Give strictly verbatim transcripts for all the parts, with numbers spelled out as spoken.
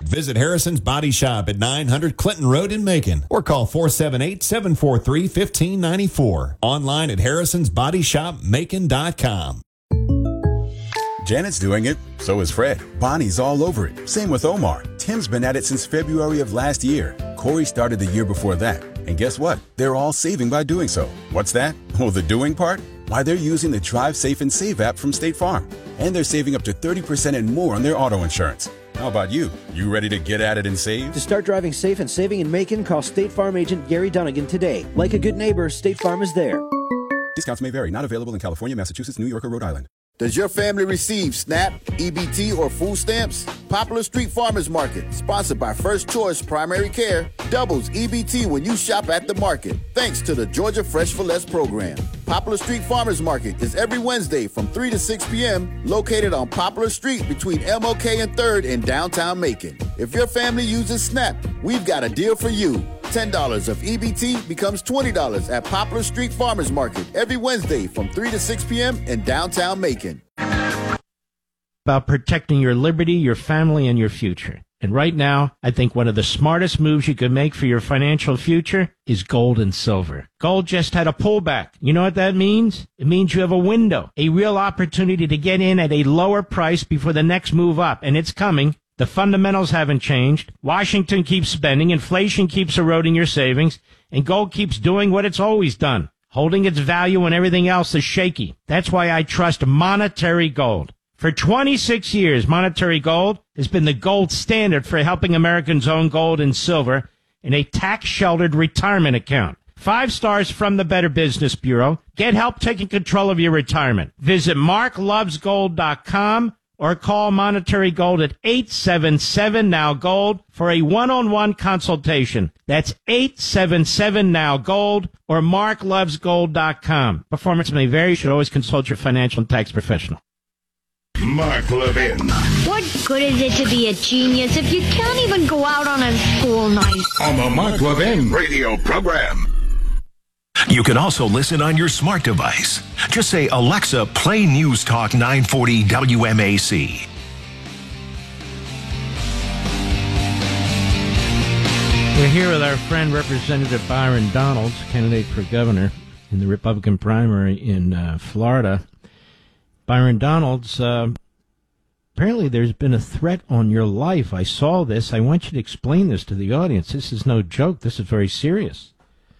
Visit Harrison's Body Shop at nine hundred Clinton Road in Macon or call four seven eight, seven four three, one five nine four. Online at harrisons body shop macon dot com. Janet's doing it, so is Fred. Bonnie's all over it. Same with Omar. Tim's been at it since February of last year. Corey started the year before that. And guess what? They're all saving by doing so. What's that? Oh, the doing part? Why, they're using the Drive Safe and Save app from State Farm. And they're saving up to thirty percent and more on their auto insurance. How about you? You ready to get at it and save? To start driving safe and saving in Macon, call State Farm agent Gary Dunnigan today. Like a good neighbor, State Farm is there. Discounts may vary. Not available in California, Massachusetts, New York, or Rhode Island. Does your family receive SNAP, E B T, or food stamps? Poplar Street Farmers Market, sponsored by First Choice Primary Care, doubles E B T when you shop at the market, thanks to the Georgia Fresh for Less program. Poplar Street Farmers Market is every Wednesday from three to six p.m., located on Poplar Street between M L K and third in downtown Macon. If your family uses SNAP, we've got a deal for you. ten dollars of E B T becomes twenty dollars at Poplar Street Farmers Market every Wednesday from three to six p.m. in downtown Macon. About protecting your liberty, your family, and your future. And right now, I think one of the smartest moves you could make for your financial future is gold and silver. Gold just had a pullback. You know what that means? It means you have a window, a real opportunity to get in at a lower price before the next move up, and it's coming. The fundamentals haven't changed. Washington keeps spending, inflation keeps eroding your savings, and gold keeps doing what it's always done, holding its value when everything else is shaky. That's why I trust Monetary Gold. For twenty-six years, Monetary Gold has been the gold standard for helping Americans own gold and silver in a tax-sheltered retirement account. Five stars from the Better Business Bureau. Get help taking control of your retirement. Visit mark loves gold dot com or call Monetary Gold at eight seven seven now gold for a one-on-one consultation. That's eight seven seven now gold or mark loves gold dot com. Performance may vary. You should always consult your financial and tax professional. Mark Levin. What good is it to be a genius if you can't even go out on a school night? On the Mark Levin radio program. You can also listen on your smart device. Just say, Alexa, play News Talk nine forty W M A C. We're here with our friend Representative Byron Donalds, candidate for governor in the Republican primary in uh, Florida. Byron Donalds, uh, apparently there's been a threat on your life. I saw this. I want you to explain this to the audience. This is no joke. This is very serious.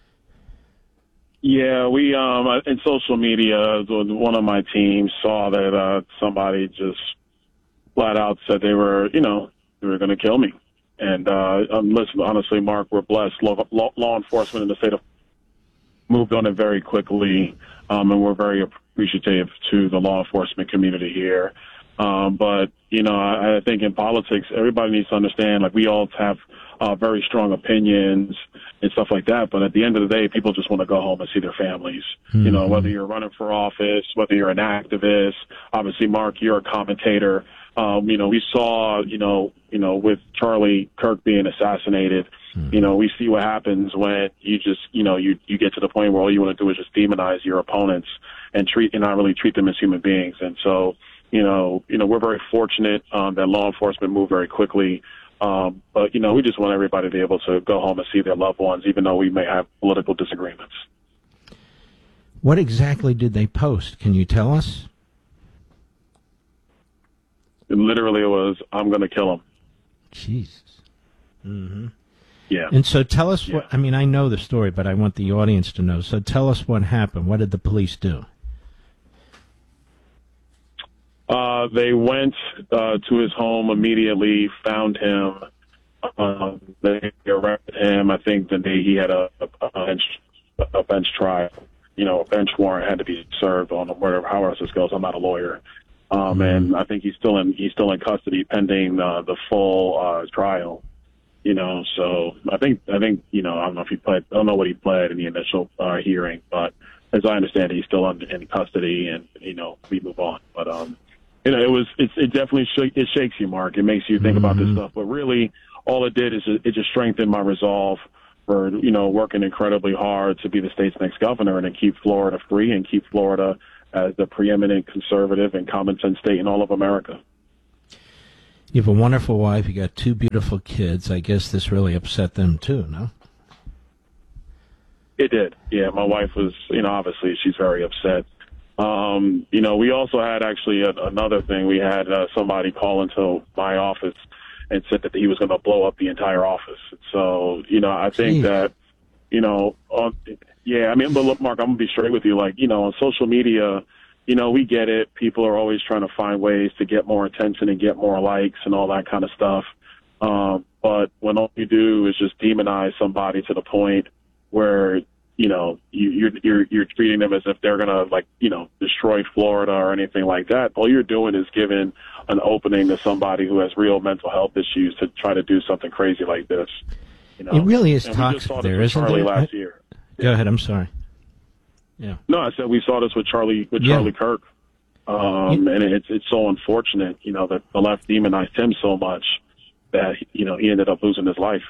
Yeah, we um in social media, one of my teams saw that uh, somebody just flat out said they were, you know, they were going to kill me. And uh, um, listen, honestly, Mark, we're blessed. Law, law, law enforcement in the state of moved on it very quickly, um, and we're very appreciative to the law enforcement community here. Um, but, you know, I, I think in politics, everybody needs to understand, like, we all have uh, very strong opinions and stuff like that. But at the end of the day, people just want to go home and see their families. Mm-hmm. You know, whether you're running for office, whether you're an activist, obviously, Mark, you're a commentator. Um, you know, we saw, you know, you know, with Charlie Kirk being assassinated, mm-hmm. you know, we see what happens when you just, you know, you, you get to the point where all you want to do is just demonize your opponents and treat and not really treat them as human beings. And so, you know, you know, we're very fortunate um, that law enforcement moved very quickly. Um, but, you know, we just want everybody to be able to go home and see their loved ones, even though we may have political disagreements. What exactly did they post? Can you tell us? Literally, it was, I'm going to kill him. Jesus. Mm-hmm. Yeah. And so tell us yeah. what, I mean, I know the story, but I want the audience to know. So tell us what happened. What did the police do? Uh, they went uh, to his home immediately, found him. Uh, they arrested him. I think the day he had a, a, bench, a bench trial, you know, a bench warrant had to be served on him, whatever, however this goes. I'm not a lawyer. Um, and I think he's still in he's still in custody pending uh, the full uh, trial. You know, so I think I think you know I don't know if he pled I don't know what he pled in the initial uh, hearing, but as I understand it, he's still in, in custody, and you know we move on. But um, you know, it was it's, it definitely sh- it shakes you, Mark. It makes you think mm-hmm. about this stuff, but really all it did is it, it just strengthened my resolve for you know working incredibly hard to be the state's next governor and to keep Florida free and keep Florida as the preeminent conservative and common sense state in all of America. You have a wonderful wife. You got two beautiful kids. I guess this really upset them too, no? It did. Yeah, my wife was, you know, obviously she's very upset. Um, you know, we also had actually a, another thing. We had uh, somebody call into my office and said that he was going to blow up the entire office. So, you know, I think Jeez. that, you know, uh, yeah, I mean, but look, Mark, I'm going to be straight with you. Like, you know, on social media, you know, we get it. People are always trying to find ways to get more attention and get more likes and all that kind of stuff. Um, but when all you do is just demonize somebody to the point where, you know, you, you're, you're, you're treating them as if they're going to, like, you know, destroy Florida or anything like that. All you're doing is giving an opening to somebody who has real mental health issues to try to do something crazy like this. You know? It really is and we toxic just saw this there, with isn't Charlie it? last year. Go ahead. I'm sorry. Yeah. No, I said we saw this with Charlie with Yeah. Charlie Kirk, um, and it's it's so unfortunate, you know, that the left demonized him so much that, you know, he ended up losing his life.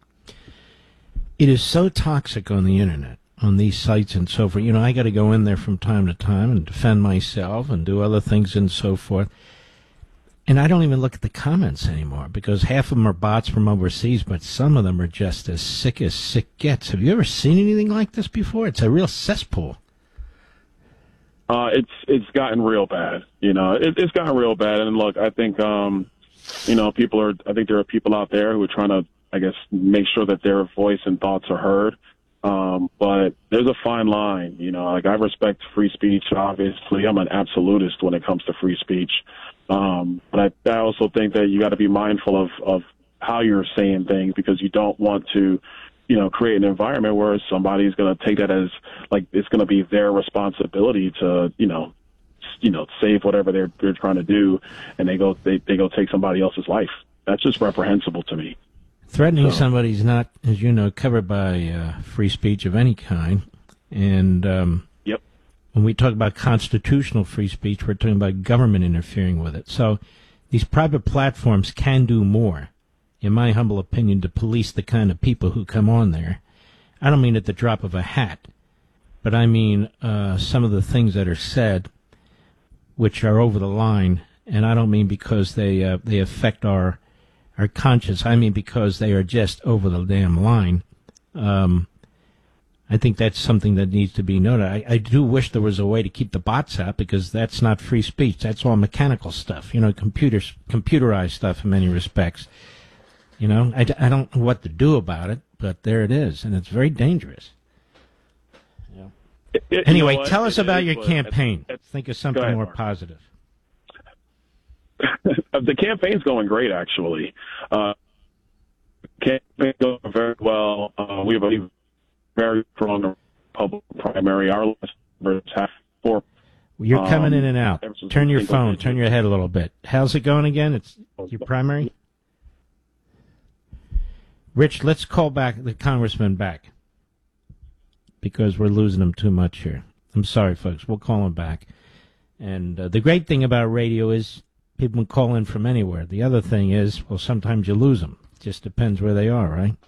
It is so toxic on the internet, on these sites and so forth. You know, I got to go in there from time to time and defend myself and do other things and so forth. And I don't even look at the comments anymore because half of them are bots from overseas, but some of them are just as sick as sick gets. Have you ever seen anything like this before? It's a real cesspool. Uh, it's it's gotten real bad. You know, it, it's gotten real bad. And look, I think, um, you know, people are. I think there are people out there who are trying to, I guess, make sure that their voice and thoughts are heard. Um, but there's a fine line. You know, like I respect free speech. Obviously, I'm an absolutist when it comes to free speech. Um, but I, I also think that you got to be mindful of, of how you're saying things because you don't want to, you know, create an environment where somebody's going to take that as like it's going to be their responsibility to, you know, you know, save whatever they're they're trying to do, and they go they, they go take somebody else's life. That's just reprehensible to me. Threatening So. somebody's not, as you know, covered by uh, free speech of any kind. And um, Yep. when we talk about constitutional free speech, we're talking about government interfering with it. So these private platforms can do more, in my humble opinion, to police the kind of people who come on there. I don't mean at the drop of a hat, but I mean uh, some of the things that are said which are over the line, and I don't mean because they uh, they affect our our conscience. I mean because they are just over the damn line. Um, I think that's something that needs to be noted. I, I do wish there was a way to keep the bots out because that's not free speech. That's all mechanical stuff, you know, computers, computerized stuff in many respects. You know, I, I don't know what to do about it, but there it is, and it's very dangerous. Yeah. It, it, Anyway, you know tell what? us It about is your what- campaign. it- Think of something ahead, more Mark. positive. The campaign's going great, actually. Uh, campaign going very well. Uh, we have a very strong public primary. Our numbers have four. You're coming um, in and out. ever since Turn your single phone. digits. Turn your head a little bit. How's it going again? It's your primary? Rich, let's call back the congressman back because we're losing him too much here. I'm sorry, folks. We'll call him back. And uh, the great thing about radio is people can call in from anywhere. The other thing is, well, sometimes you lose them. Just depends where they are, right?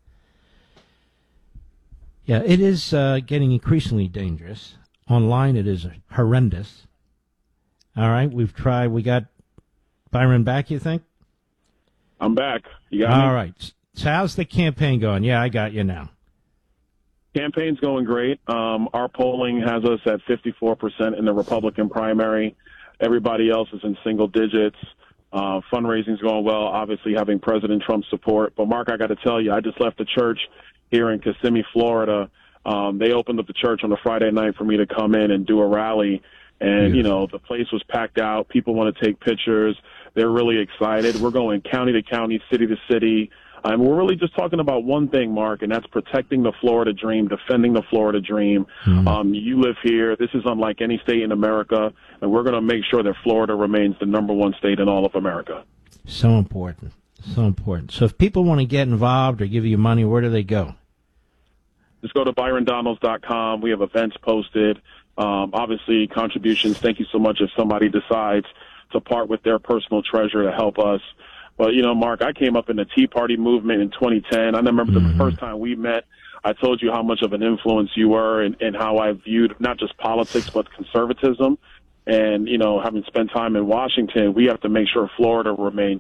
Yeah, it is uh, getting increasingly dangerous. Online, it is horrendous. All right, we've tried. We got Byron back, you think? I'm back. You got me? All right. So how's the campaign going? Yeah, I got you now. Campaign's going great. Um, our polling has us at fifty-four percent in the Republican primary. Everybody else is in single digits. Uh, fundraising's going well, obviously having President Trump's support. But, Mark, I got to tell you, I just left the church here in Kissimmee, Florida. Um, they opened up the church on a Friday night for me to come in and do a rally. And, Beautiful. you know, the place was packed out. People want to take pictures. They're really excited. We're going county to county, city to city. Um, we're really just talking about one thing, Mark, and that's protecting the Florida dream, defending the Florida dream. Mm. Um, you live here. This is unlike any state in America, and we're going to make sure that Florida remains the number one state in all of America. So important. So important. So if people want to get involved or give you money, where do they go? Just go to byron donalds dot com. We have events posted. Um, obviously, contributions. Thank you so much if somebody decides to part with their personal treasure to help us. But, you know, Mark, I came up in the Tea Party movement in twenty ten. I remember Mm-hmm. the first time we met, I told you how much of an influence you were and, and how I viewed not just politics but conservatism. And, you know, having spent time in Washington, we have to make sure Florida remains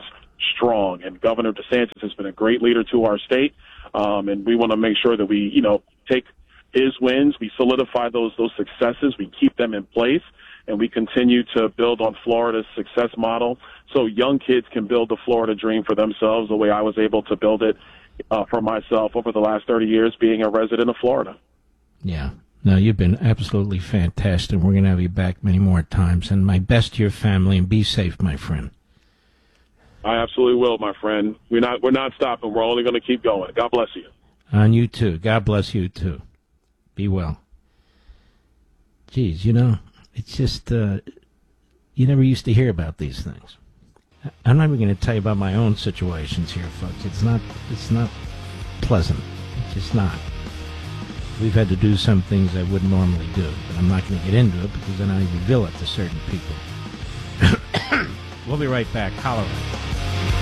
strong. And Governor DeSantis has been a great leader to our state, um, and we want to make sure that we, you know, take his wins, we solidify those those successes, we keep them in place, and we continue to build on Florida's success model so young kids can build the Florida dream for themselves the way I was able to build it uh, for myself over the last thirty years being a resident of Florida. Yeah. No, you've been absolutely fantastic. We're going to have you back many more times. And my best to your family, and be safe, my friend. I absolutely will, my friend. We're not, we're not stopping. We're only going to keep going. God bless you. On you, too. God bless you, too. Be well. Geez, you know, it's just, uh, you never used to hear about these things. I'm not even going to tell you about my own situations here, folks. It's not, it's not pleasant. It's just not. We've had to do some things I wouldn't normally do, but I'm not going to get into it because then I reveal it to certain people. We'll be right back. Holler.